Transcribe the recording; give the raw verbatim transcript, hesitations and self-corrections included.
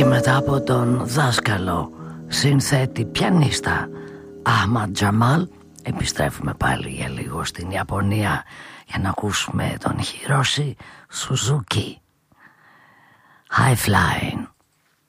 Και μετά από τον δάσκαλο συνθέτη πιανίστα Αχμαντ Τζαμάλ, επιστρέφουμε πάλι για λίγο στην Ιαπωνία για να ακούσουμε τον Χιρόση Σουζούκι. High Flying.